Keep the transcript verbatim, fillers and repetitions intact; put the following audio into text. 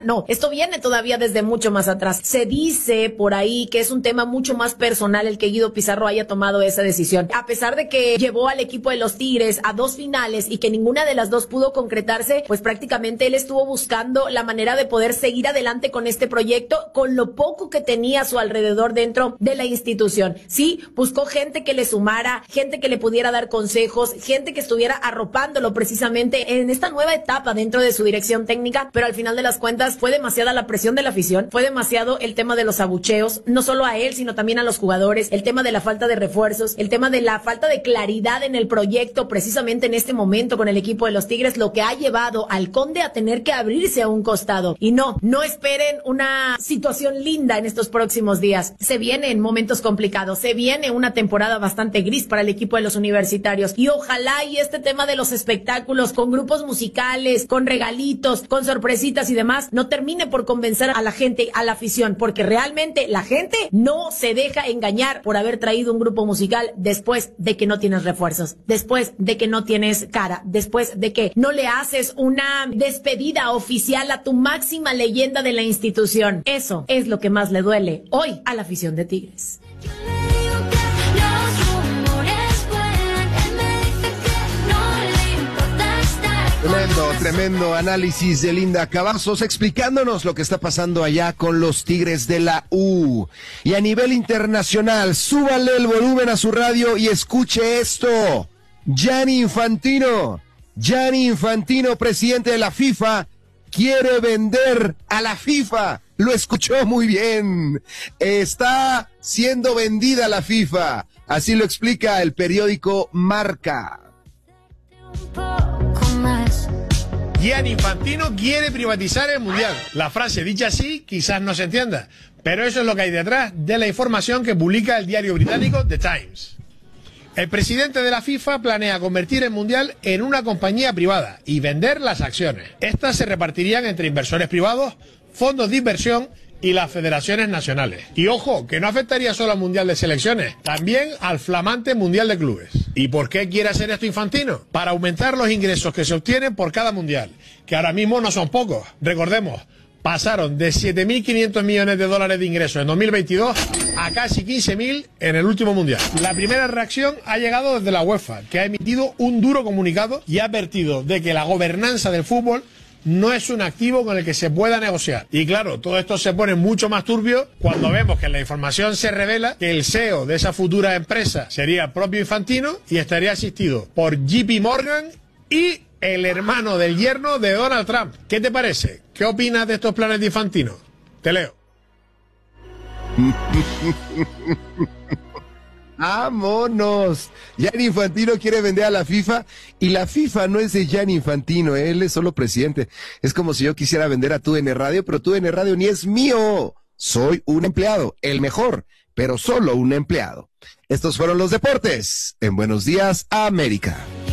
No, esto viene todavía desde mucho más atrás. Se dice por ahí que es un tema mucho más personal el que Guido Pizarro haya tomado esa decisión. A pesar de que llevó al equipo de los Tigres a dos finales y que ninguna de las dos pudo concretarse, pues prácticamente él estuvo buscando la manera de poder seguir adelante con este proyecto con lo poco que tenía a su alrededor dentro de la institución. Sí, buscó gente que le sumara, gente que le pudiera dar consejos, gente que estuviera arropándolo precisamente en esta nueva etapa dentro de su dirección técnica, pero al final de las cuentas fue demasiada la presión de la afición, fue demasiado el tema de los abucheos, no solo a él, sino también a los jugadores, el tema de la falta de refuerzos, el tema de la falta de claridad en el proyecto, precisamente en este momento con el equipo de los Tigres, lo que ha llevado al Conde a tener que abrirse a un costado. Y no, no esperen una situación linda en estos próximos días. Se vienen momentos complicados, se viene una temporada bastante gris para el equipo de los universitarios, y ojalá y este tema de los espectáculos con grupos musicales, con regalitos, con sorpresitas y demás, no termine por convencer a la gente, a la afición, porque realmente la gente no se deja engañar por haber traído un grupo musical después de que no tienes refuerzos, después de que no tienes cara, después de que no le haces una despedida oficial a tu máxima leyenda de la institución. Eso es lo que más le duele hoy a la afición de Tigres. Tremendo, tremendo análisis de Linda Cavazos explicándonos lo que está pasando allá con los Tigres de la U. Y a nivel internacional, súbale el volumen a su radio y escuche esto. Gianni Infantino, Gianni Infantino, presidente de la FIFA, quiere vender a la FIFA. Lo escuchó muy bien. Está siendo vendida la FIFA. Así lo explica el periódico Marca. Gianni Infantino quiere privatizar el Mundial. La frase dicha así quizás no se entienda, pero eso es lo que hay detrás de la información que publica el diario británico The Times. El presidente de la FIFA planea convertir el Mundial en una compañía privada y vender las acciones. Estas se repartirían entre inversores privados, fondos de inversión y las federaciones nacionales. Y ojo, que no afectaría solo al Mundial de Selecciones, también al flamante Mundial de Clubes. ¿Y por qué quiere hacer esto Infantino? Para aumentar los ingresos que se obtienen por cada Mundial, que ahora mismo no son pocos. Recordemos, pasaron de siete mil quinientos millones de dólares de ingresos en dos mil veintidós a casi quince mil en el último Mundial. La primera reacción ha llegado desde la UEFA, que ha emitido un duro comunicado y ha advertido de que la gobernanza del fútbol no es un activo con el que se pueda negociar. Y claro, todo esto se pone mucho más turbio cuando vemos que en la información se revela que el C E O de esa futura empresa sería el propio Infantino y estaría asistido por J P Morgan y el hermano del yerno de Donald Trump. ¿Qué te parece? ¿Qué opinas de estos planes de Infantino? Te leo. ¡Vámonos! Gianni Infantino quiere vender a la FIFA y la FIFA no es de Gianni Infantino, él es solo presidente. Es como si yo quisiera vender a Tu N Radio, pero Tu N Radio ni es mío. Soy un empleado, el mejor, pero solo un empleado. Estos fueron los deportes en Buenos Días, América.